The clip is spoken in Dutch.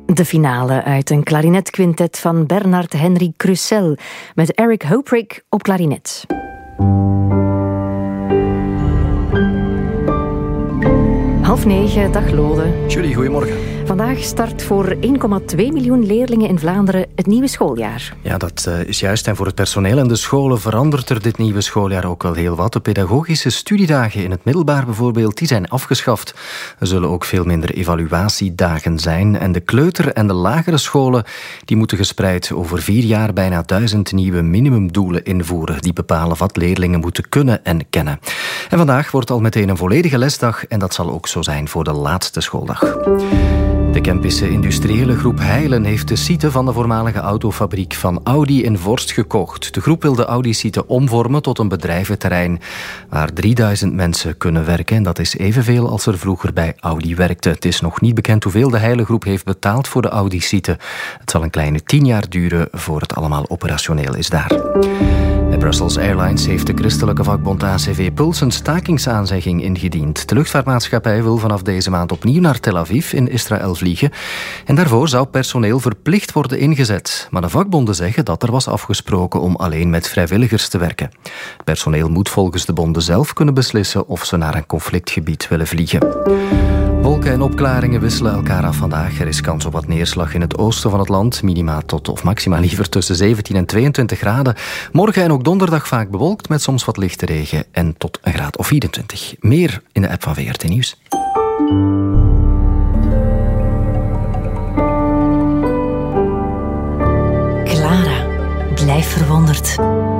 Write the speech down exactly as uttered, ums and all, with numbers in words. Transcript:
De finale uit een klarinetquintet van Bernard Henry Crucel met Eric Hoprick op klarinet. Half negen, dag Lode. Julie, goedemorgen. Vandaag start voor één komma twee miljoen leerlingen in Vlaanderen het nieuwe schooljaar. Ja, dat uh, is juist. En voor het personeel en de scholen verandert er dit nieuwe schooljaar ook wel heel wat. De pedagogische studiedagen in het middelbaar bijvoorbeeld, die zijn afgeschaft. Er zullen ook veel minder evaluatiedagen zijn. En de kleuter- en de lagere scholen, die moeten gespreid over vier jaar bijna duizend nieuwe minimumdoelen invoeren. Die bepalen wat leerlingen moeten kunnen en kennen. En vandaag wordt al meteen een volledige lesdag en dat zal ook zo zijn voor de laatste schooldag. De Kempische industriële groep Heilen heeft de site van de voormalige autofabriek van Audi in Vorst gekocht. De groep wil de Audi-site omvormen tot een bedrijventerrein waar drieduizend mensen kunnen werken. En dat is evenveel als er vroeger bij Audi werkte. Het is nog niet bekend hoeveel de Heilen-groep heeft betaald voor de Audi-site. Het zal een kleine tien jaar duren voor het allemaal operationeel is daar. Bij Brussels Airlines heeft de christelijke vakbond A C V Puls een stakingsaanzegging ingediend. De luchtvaartmaatschappij wil vanaf deze maand opnieuw naar Tel Aviv in Israël vliegen. En daarvoor zou personeel verplicht worden ingezet. Maar de vakbonden zeggen dat er was afgesproken om alleen met vrijwilligers te werken. Personeel moet volgens de bonden zelf kunnen beslissen of ze naar een conflictgebied willen vliegen. Wolken en opklaringen wisselen elkaar af vandaag. Er is kans op wat neerslag in het oosten van het land. Minima tot, of maxima liever, tussen zeventien en tweeëntwintig graden. Morgen en ook donderdag vaak bewolkt met soms wat lichte regen. En tot een graad of vierentwintig. Meer in de app van V R T Nieuws. Clara, blijf verwonderd.